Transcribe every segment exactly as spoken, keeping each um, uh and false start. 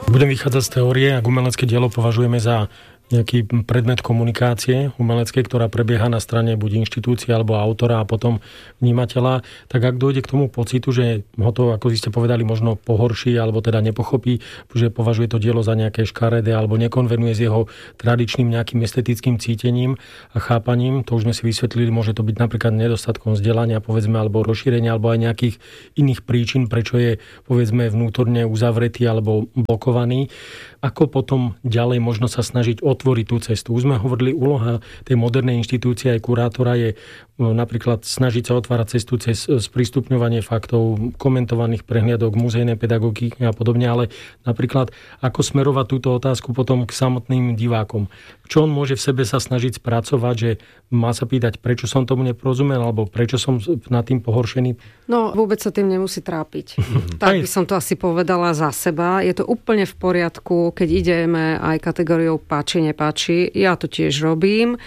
Budem vychádzať z teórie, ak umelecké dielo považujeme za nejaký predmet komunikácie umeleckej, ktorá prebieha na strane buď inštitúcie alebo autora a potom vnímateľa, tak ak dojde k tomu pocitu, že ho to, ako ste povedali, možno pohorší alebo teda nepochopí, že považuje to dielo za nejaké škaredé alebo nekonvenuje s jeho tradičným nejakým estetickým cítením a chápaním, to už sme si vysvetlili, môže to byť napríklad nedostatkom vzdelania, povedzme, alebo rozšírenia, alebo aj nejakých iných príčin, prečo je, povedzme, vnútorne uzavretý alebo blokovaný. Ako potom ďalej možno sa snažiť otvoriť tú cestu? Už sme hovorili, úloha tej modernej inštitúcie aj kurátora je napríklad snažiť sa otvárať cestu cez sprístupňovanie faktov, komentovaných prehliadok, muzejnej pedagogiky a podobne, ale napríklad ako smerovať túto otázku potom k samotným divákom. Čo on môže v sebe sa snažiť spracovať, že má sa pýtať, prečo som tomu neporozumel, alebo prečo som nad tým pohoršený? No, vôbec sa tým nemusí trápiť. Tak by som to asi povedala za seba. Je to úplne v poriadku, keď ideme aj kategóriou páči, nepáči. Ja to tiež robím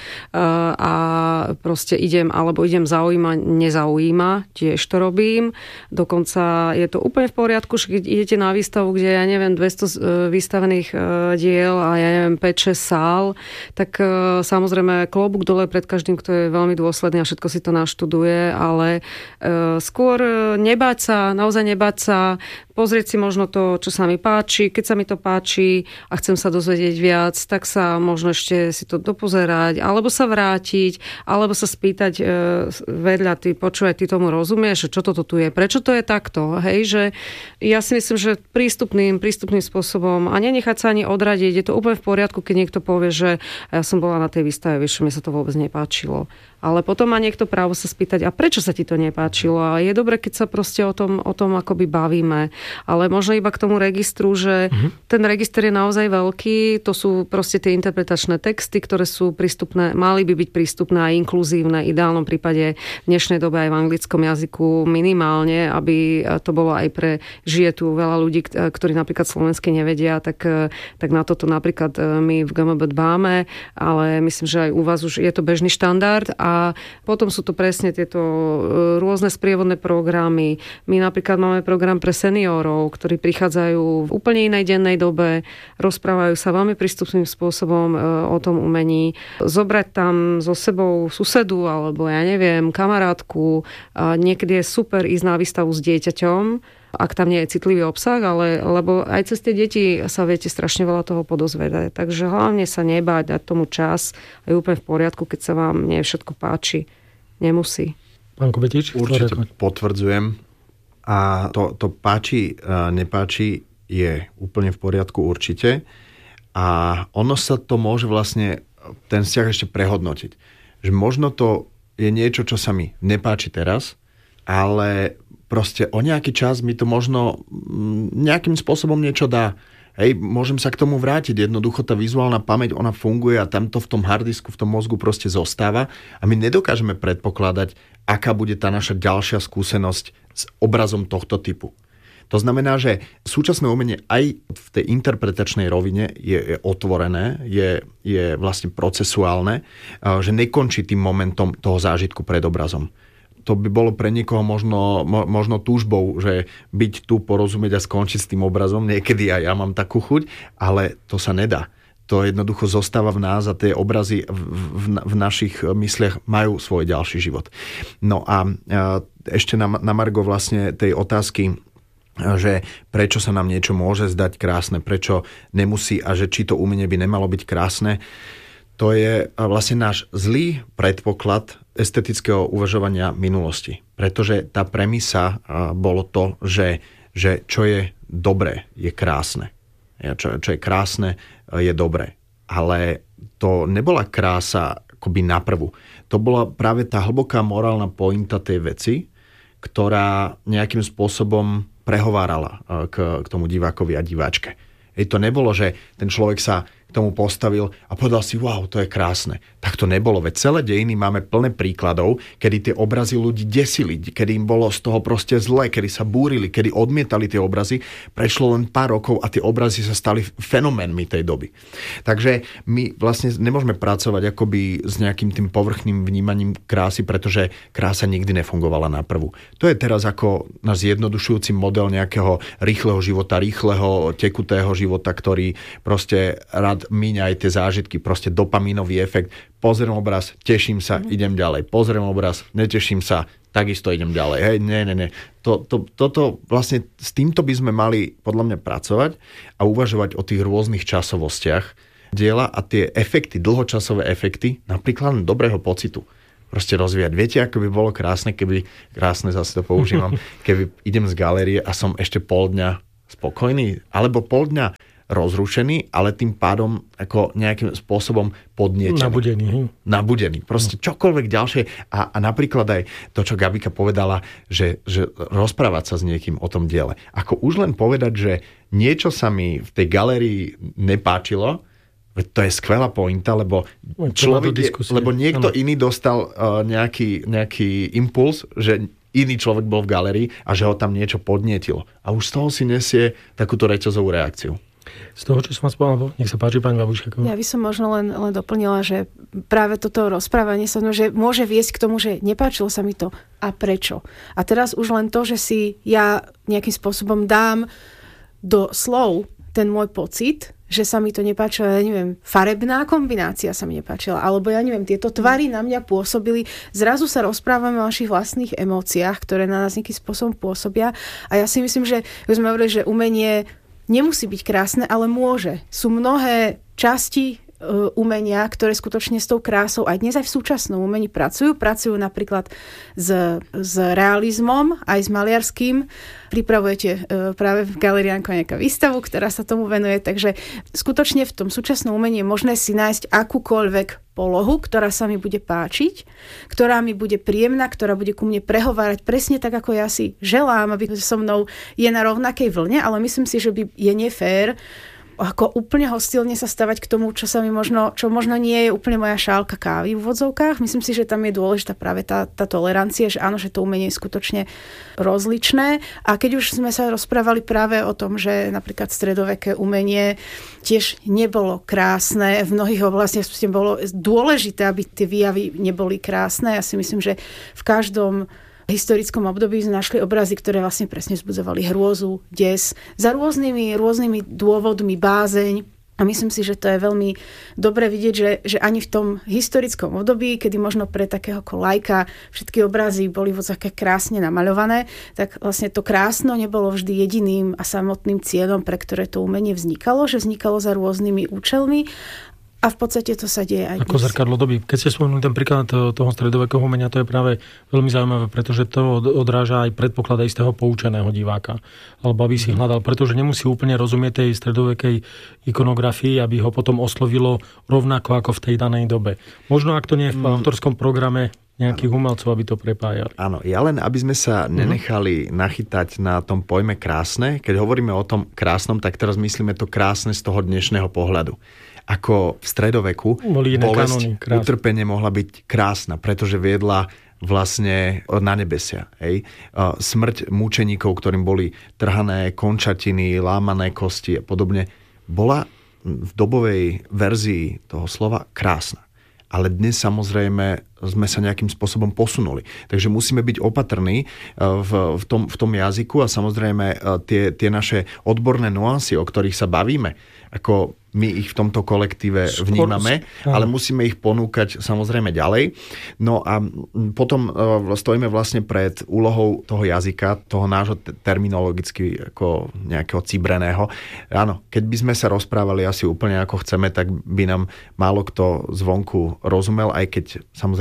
a proste idem, alebo idem zaujíma, nezaujíma, tiež to robím. Dokonca je to úplne v poriadku, že keď idete na výstavu, kde ja neviem dvesto vystavených diel a ja neviem päť šesť sál, tak samozrejme klobúk dole pred každým, kto je veľmi dôsledný a všetko si to naštuduje, ale skôr nebáť sa, naozaj nebáť sa, pozrieť si možno to, čo sa mi páči. Keď sa mi to páči a chcem sa dozvedieť viac, tak sa možno ešte si to dopozerať, alebo sa vrátiť, alebo sa spýtať e, vedľa, ty počúvaj, ty tomu rozumieš, čo toto tu je, prečo to je takto, hej, že ja si myslím, že prístupným, prístupným spôsobom a nenechať sa ani odradiť, je to úplne v poriadku, keď niekto povie, že ja som bola na tej výstave, vieš, mne sa to vôbec nepáčilo. Ale potom má niekto právo sa spýtať, a prečo sa ti to nepáčilo? A je dobre, keď sa proste o tom, o tom akoby bavíme. Ale možno iba k tomu registru, že mm-hmm. ten register je naozaj veľký. To sú proste tie interpretačné texty, ktoré sú prístupné, mali by byť prístupné a inkluzívne. V ideálnom prípade v dnešnej dobe aj v anglickom jazyku minimálne, aby to bolo aj pre, žije tu veľa ľudí, ktorí napríklad slovensky nevedia, tak, tak na toto napríklad my v gé em bé dbáme, ale myslím, že aj u vás už je to bežný štandard. A potom sú to presne tieto rôzne sprievodné programy. My napríklad máme program pre seniorov, ktorí prichádzajú v úplne inej dennej dobe, rozprávajú sa veľmi prístupným spôsobom o tom umení. Zobrať tam so sebou susedu alebo ja neviem, kamarátku. A niekedy je super ísť na výstavu s dieťaťom, ak tam nie je citlivý obsah, ale lebo aj cez tie deti sa viete strašne veľa toho podozvedať. Takže hlavne sa nebáť, dať tomu čas a je úplne v poriadku, keď sa vám nie všetko páči. Nemusí. Pán Kubetič? Určite potvrdzujem. A to, to páči, nepáči je úplne v poriadku určite. A ono sa to môže vlastne, ten vzťah ešte prehodnotiť. Že možno to je niečo, čo sa mi nepáči teraz, ale proste o nejaký čas mi to možno nejakým spôsobom niečo dá. Hej, môžem sa k tomu vrátiť. Jednoducho tá vizuálna pamäť, ona funguje a tamto v tom hardisku, v tom mozgu proste zostáva a my nedokážeme predpokladať, aká bude tá naša ďalšia skúsenosť s obrazom tohto typu. To znamená, že súčasné umenie aj v tej interpretačnej rovine je, je otvorené, je, je vlastne procesuálne, že nekončí tým momentom toho zážitku pred obrazom. To by bolo pre niekoho možno, možno túžbou, že byť tu, porozumieť a skončiť s tým obrazom. Niekedy aj ja mám takú chuť, ale to sa nedá. To jednoducho zostáva v nás a tie obrazy v, v, v našich mysliach majú svoj ďalší život. No a ešte na, na margo vlastne tej otázky, že prečo sa nám niečo môže zdať krásne, prečo nemusí a že či to umenie by nemalo byť krásne. To je vlastne náš zlý predpoklad estetického uvažovania minulosti. Pretože tá premisa bolo to, že, že čo je dobré, je krásne. Čo, čo je krásne, je dobré. Ale to nebola krása akoby naprvu. To bola práve tá hlboká morálna pointa tej veci, ktorá nejakým spôsobom prehovárala k, k tomu divákovi a diváčke. Ej, to nebolo, že ten človek sa k tomu postavil a povedal si, wow, to je krásne. Tak to nebolo, veď celé dejiny máme plné príkladov, kedy tie obrazy ľudí desili, kedy im bolo z toho proste zle, kedy sa búrili, kedy odmietali tie obrazy. Prešlo len pár rokov a tie obrazy sa stali fenoménmi tej doby. Takže my vlastne nemôžeme pracovať akoby s nejakým tým povrchným vnímaním krásy, pretože krása nikdy nefungovala na prvú. To je teraz ako náš zjednodušujúci model nejakého rýchleho života, rýchleho, tekutého života, ktorý proste rád míňa aj tie zážitky, proste dopamínový efekt. Pozriem obraz, teším sa, mm. idem ďalej. Pozriem obraz, neteším sa, takisto idem ďalej. Hej, nie, nie, nie. To, to, toto vlastne s týmto by sme mali podľa mňa pracovať a uvažovať o tých rôznych časovostiach diela a tie efekty, dlhočasové efekty, napríklad dobrého pocitu proste rozvíjať. Viete, ako by bolo krásne, keby, krásne zase to používam, keby idem z galérie a som ešte pol dňa spokojný, alebo pol dňa rozrušený, ale tým pádom ako nejakým spôsobom podnietený. Nabudený. Nabudený. Proste čokoľvek ďalšie. A, a napríklad aj to, čo Gabika povedala, že, že rozprávať sa s niekým o tom diele. Ako už len povedať, že niečo sa mi v tej galérii nepáčilo, to je skvelá pointa, lebo, človek je, lebo niekto ano. iný dostal uh, nejaký, nejaký impuls, že iný človek bol v galérii a že ho tam niečo podnietilo. A už z toho si nesie takúto reťazovú reakciu. Z toho, čo som vás povedal, nech sa páči, pani Babušáková. Ja by som možno len, len doplnila, že práve toto rozprávanie sa, no, že môže viesť k tomu, že nepáčilo sa mi to. A prečo? A teraz už len to, že si ja nejakým spôsobom dám do slov ten môj pocit, že sa mi to nepáčilo, ja neviem, farebná kombinácia sa mi nepáčila, alebo ja neviem, tieto tvary na mňa pôsobili. Zrazu sa rozprávame o našich vlastných emóciách, ktoré na nás nejakým spôsobom pôsobia. A ja si myslím, že už sme hovorili, že umenie nemusí byť krásne, ale môže. Sú mnohé časti umenia, ktoré skutočne s tou krásou aj dnes aj v súčasnom umení pracujú. Pracujú napríklad s, s realizmom, aj s maliarským. Pripravujete práve v Galérii Janko nejaká výstavu, ktorá sa tomu venuje, takže skutočne v tom súčasnom umení je možné si nájsť akúkoľvek polohu, ktorá sa mi bude páčiť, ktorá mi bude príjemná, ktorá bude ku mne prehovárať presne tak, ako ja si želám, aby so mnou je na rovnakej vlne, ale myslím si, že by je nefér ako úplne hostilne sa stavať k tomu, čo sa mi možno, čo možno nie je úplne moja šálka kávy v úvodzovkách. Myslím si, že tam je dôležitá práve tá, tá tolerancia, že áno, že to umenie je skutočne rozličné. A keď už sme sa rozprávali práve o tom, že napríklad stredoveké umenie tiež nebolo krásne, v mnohých oblastiach bolo dôležité, aby tie výjavy neboli krásne. Ja si myslím, že v každom historickom období sme našli obrazy, ktoré vlastne presne vzbudzovali hrôzu, des, za rôznymi, rôznymi dôvodmi, bázeň. A myslím si, že to je veľmi dobre vidieť, že, že ani v tom historickom období, kedy možno pre takého ako laika všetky obrazy boli vo také krásne namaľované, tak vlastne to krásno nebolo vždy jediným a samotným cieľom, pre ktoré to umenie vznikalo, že vznikalo za rôznymi účelmi. A v podstate to sa deje aj ako dnes. zrkadlo doby. Keď ste spomenuli ten príklad toho stredovekého umenia, to je práve veľmi zaujímavé, pretože to odráža aj predpoklad istého poučeného diváka. Alebo aby si hľadal, pretože nemusí úplne rozumieť tej stredovekej ikonografii, aby ho potom oslovilo rovnako ako v tej danej dobe. Možno ak to nie je v mm. autorskom programe nejakých umelcov, aby to prepájali. Áno, ja len, aby sme sa nenechali nachytať na tom pojme krásne. Keď hovoríme o tom krásnom, tak teraz myslíme to krásne z toho dnešného pohľadu. Ako v stredoveku bolesť, utrpenie mohla byť krásna, pretože viedla vlastne na nebesia. Hej. Smrť mučeníkov, ktorým boli trhané končatiny, lámané kosti a podobne, bola v dobovej verzii toho slova krásna. Ale dnes samozrejme sme sa nejakým spôsobom posunuli. Takže musíme byť opatrní v, v, tom, v tom jazyku a samozrejme tie, tie naše odborné nuancy, o ktorých sa bavíme, ako my ich v tomto kolektíve vnímame, ale musíme ich ponúkať samozrejme ďalej. No a potom stojíme vlastne pred úlohou toho jazyka, toho nášho terminologicky ako nejakého cibreného. Áno, keď by sme sa rozprávali asi úplne ako chceme, tak by nám málo kto zvonku rozumel, aj keď samozrejme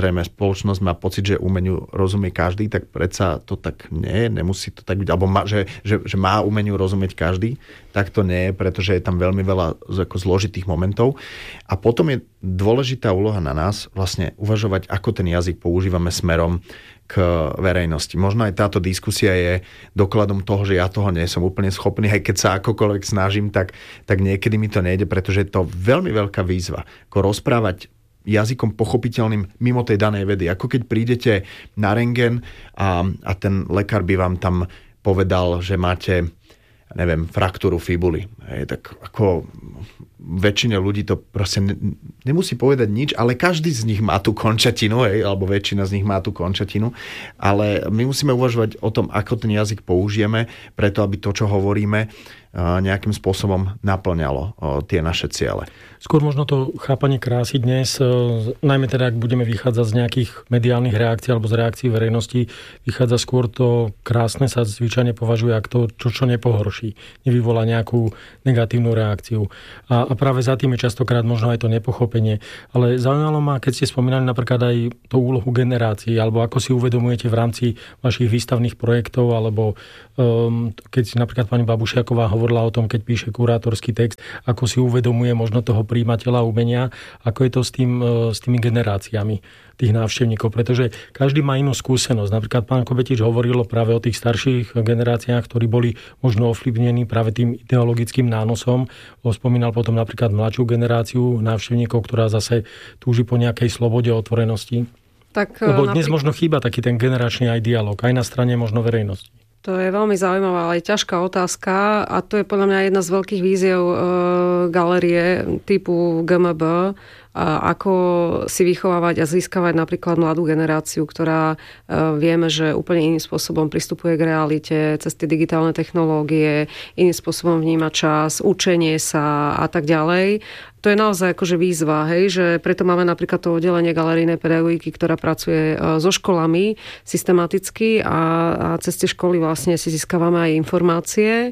samozrejme spoločnosť má pocit, že umeniu rozumie každý, tak predsa to tak nie je, nemusí to tak byť, alebo má, že, že, že má umeniu rozumieť každý, tak to nie je, pretože je tam veľmi veľa ako zložitých momentov. A potom je dôležitá úloha na nás vlastne uvažovať, ako ten jazyk používame smerom k verejnosti. Možno aj táto diskusia je dokladom toho, že ja toho nie som úplne schopný, aj keď sa akokoľvek snažím, tak, tak niekedy mi to nejde, pretože je to veľmi veľká výzva. Ako rozprávať jazykom pochopiteľným mimo tej danej vedy. Ako keď prídete na rentgen a, a ten lekár by vám tam povedal, že máte, neviem, fraktúru fibuly. Hej, tak ako väčšine ľudí to proste ne, nemusí povedať nič, ale každý z nich má tú končatinu, hej, alebo väčšina z nich má tú končatinu, ale my musíme uvažovať o tom, ako ten jazyk použijeme, preto aby to, čo hovoríme, nejakým spôsobom naplňalo tie naše ciele. Skôr možno to chápanie krásy dnes, najmä teda, ak budeme vychádzať z nejakých mediálnych reakcií alebo z reakcií verejnosti, vychádza skôr to krásne sa zvyčajne považuje ako to, čo, čo nepohorší, nevyvolá nejakú negatívnu reakciu. A, a práve za tým je častokrát možno aj to nepochopenie. Ale zaujímalo ma, keď ste spomínali napríklad aj tú úlohu generácií, alebo ako si uvedomujete v rámci vašich výstavných projektov, alebo um, keď si napríklad pani Babušiaková hovorila o tom, keď píše kurátorský text, ako si uvedomuje možno toho prijímateľa umenia, ako je to s, tým, s tými generáciami tých návštevníkov, pretože každý má inú skúsenosť. Napríklad pán Kobetič hovoril práve o tých starších generáciách, ktorí boli možno ovplyvnení práve tým ideologickým nánosom. Spomínal potom napríklad mladšiu generáciu návštevníkov, ktorá zase túži po nejakej slobode, otvorenosti. Tak, Lebo dnes napríklad možno chýba taký ten generačný aj dialog, aj na strane možno verejnosti. To je veľmi zaujímavá, ale aj ťažká otázka a to je podľa mňa jedna z veľkých víziev e, galérie typu gé em bé, a ako si vychovávať a získavať napríklad mladú generáciu, ktorá e, vieme, že úplne iným spôsobom pristupuje k realite cez tie digitálne technológie, iným spôsobom vníma čas, učenie sa a tak ďalej. To je naozaj akože výzva, hej, že preto máme napríklad to oddelenie galerijnej pedagogiky, ktorá pracuje so školami systematicky a, a cez tie školy vlastne si získavame aj informácie.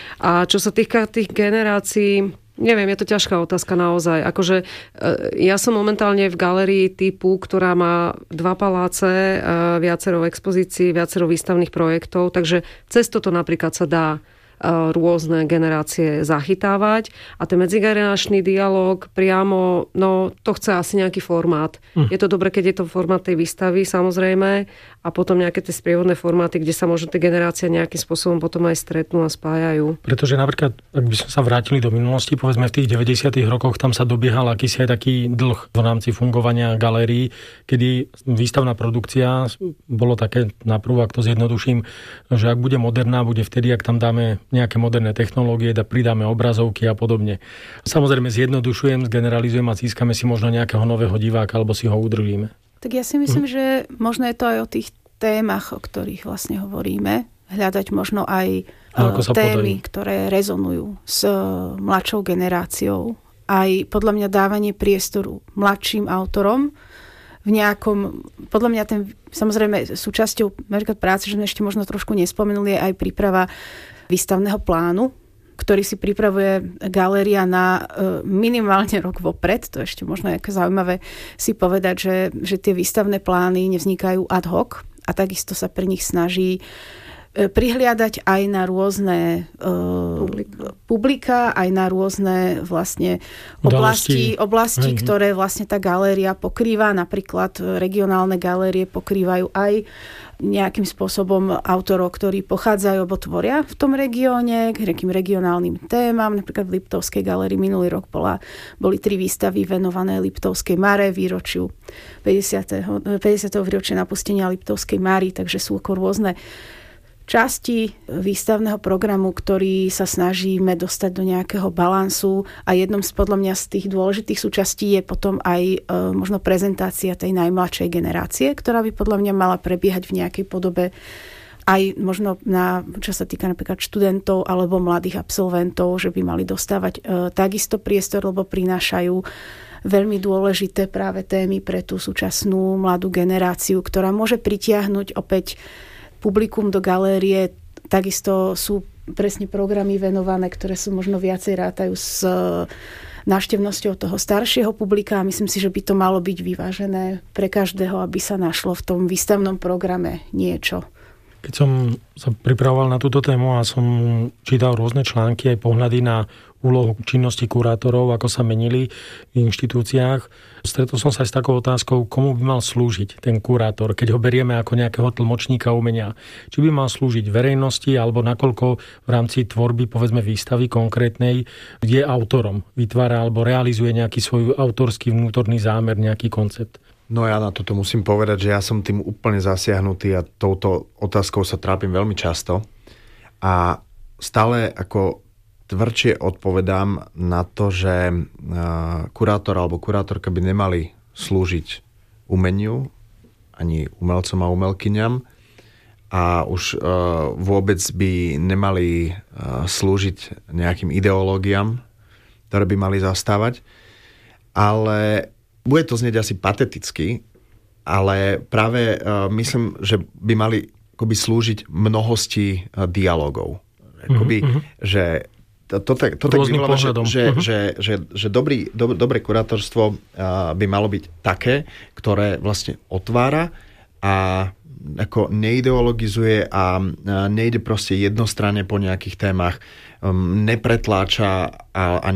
A čo sa týka tých generácií, neviem, je to ťažká otázka naozaj. Akože ja som momentálne v galérii typu, ktorá má dva paláce, viacero expozícií, viacero výstavných projektov, takže cez toto napríklad sa dá rôzne generácie zachytávať a ten medzigeneračný dialog priamo, no to chce asi nejaký formát. Mm. Je to dobre, keď je to formát tej výstavy, samozrejme, a potom nejaké tie sprievodné formáty, kde sa možno tie generácie nejakým spôsobom potom aj stretnú a spájajú. Pretože napríklad, ak by sme sa vrátili do minulosti, povedzme v tých deväťdesiatych rokoch, tam sa dobiehal akýsi aj taký dlh v rámci fungovania galérií, kedy výstavná produkcia bolo také, naprv, ak to zjednoduším, že ak bude moderná, bude vtedy, ak tam dáme nejaké moderné technológie, da pridáme obrazovky a podobne. Samozrejme zjednodušujem, zgeneralizujem a získame si možno nejakého nového diváka alebo si ho udržíme. Tak ja si myslím, hm. že možno je to aj o tých témach, o ktorých vlastne hovoríme. Hľadať možno aj témy, podajú, ktoré rezonujú s mladšou generáciou. Aj podľa mňa dávanie priestoru mladším autorom v nejakom, podľa mňa ten, samozrejme súčasťou napríklad práce, že sme ešte možno trošku nespomenuli, je aj príprava výstavného plánu, ktorý si pripravuje galéria na minimálne rok vopred. To je ešte možno je zaujímavé si povedať, že, že tie výstavné plány nevznikajú ad hoc a takisto sa pri nich snaží prihliadať aj na rôzne publika, publika aj na rôzne vlastne oblasti, oblasti ktoré vlastne tá galéria pokrýva. Napríklad regionálne galérie pokrývajú aj nejakým spôsobom autorov, ktorí pochádzajú alebo tvoria v tom regióne, k nejakým regionálnym témam. Napríklad v Liptovskej galérii minulý rok bola, boli tri výstavy venované Liptovskej Mare, výročiu päťdesiateho päťdesiateho výročia napustenia Liptovskej Mary, takže sú ako rôzne časti výstavného programu, ktorý sa snažíme dostať do nejakého balansu a jednom z podľa mňa z tých dôležitých súčastí je potom aj e, možno prezentácia tej najmladšej generácie, ktorá by podľa mňa mala prebiehať v nejakej podobe aj možno na, čo sa týka napríklad študentov alebo mladých absolventov, že by mali dostávať e, takisto priestor, lebo prinášajú veľmi dôležité práve témy pre tú súčasnú mladú generáciu, ktorá môže pritiahnuť opäť publikum do galérie. Takisto sú presne programy venované, ktoré sú možno viacej rátajú s návštevnosťou toho staršieho publika a myslím si, že by to malo byť vyvážené pre každého, aby sa našlo v tom výstavnom programe niečo. Keď som sa pripravoval na túto tému a som čítal rôzne články aj pohľady na úlohu činnosti kurátorov, ako sa menili v inštitúciách, stretol som sa aj s takou otázkou, komu by mal slúžiť ten kurátor, keď ho berieme ako nejakého tlmočníka umenia. Či by mal slúžiť verejnosti, alebo nakoľko v rámci tvorby, povedzme výstavy konkrétnej, je autorom, vytvára alebo realizuje nejaký svoj autorský vnútorný zámer, nejaký koncept. No ja na toto musím povedať, že ja som tým úplne zasiahnutý a touto otázkou sa trápim veľmi často. A stále ako tvrdšie odpovedám na to, že kurátor alebo kurátorka by nemali slúžiť umeniu, ani umelcom a umelkyňam a už vôbec by nemali slúžiť nejakým ideológiám, ktoré by mali zastávať. Ale bude to znieť asi pateticky, ale práve uh, myslím, že by mali akoby slúžiť mnohosti uh, dialogov. Akoby, mm-hmm. že to, to, to, to tak vyvoláva, že, že, mm-hmm. že, že, že dobrý, do, dobré kurátorstvo uh, by malo byť také, ktoré vlastne otvára a ako neideologizuje a uh, nejde proste jednostranne po nejakých témach, um, nepretláča a, a